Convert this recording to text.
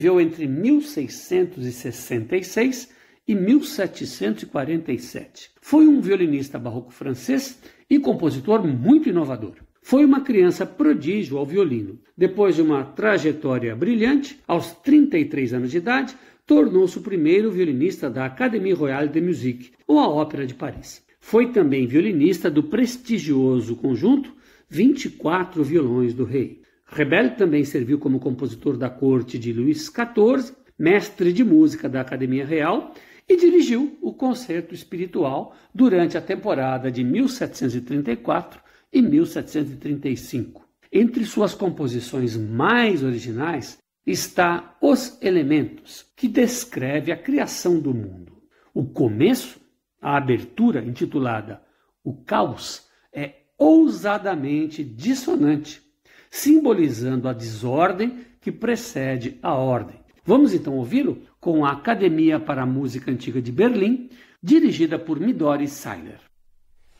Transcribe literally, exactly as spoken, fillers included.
viveu entre mil seiscentos e sessenta e seis e mil setecentos e quarenta e sete. Foi um violinista barroco francês e compositor muito inovador. Foi uma criança prodígio ao violino. Depois de uma trajetória brilhante, aos trinta e três anos de idade, tornou-se o primeiro violinista da Académie Royale de Musique, ou a Ópera de Paris. Foi também violinista do prestigioso conjunto vinte e quatro Violões do Rei. Rebel também serviu como compositor da corte de Luís quatorze, mestre de música da Academia Real e dirigiu o Concerto Espiritual durante a temporada de mil setecentos e trinta e quatro e mil setecentos e trinta e cinco. Entre suas composições mais originais está Os Elementos, que descreve a criação do mundo. O começo, a abertura intitulada O Caos, é ousadamente dissonante, simbolizando a desordem que precede a ordem. Vamos então ouvi-lo com a Academia para a Música Antiga de Berlim, dirigida por Midori Seiler.